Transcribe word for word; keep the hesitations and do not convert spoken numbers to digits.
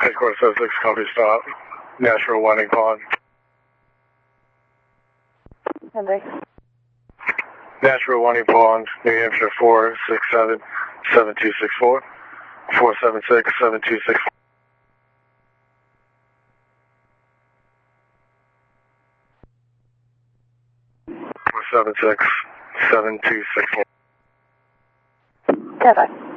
Headquarters seven six, copy stop. Nashville Winding Pond. Hendricks. Nashville Winding Pond, New Hampshire four six seven, seven two six four. four seven six, seven two six four. four seven six, seven two six four. Stand by.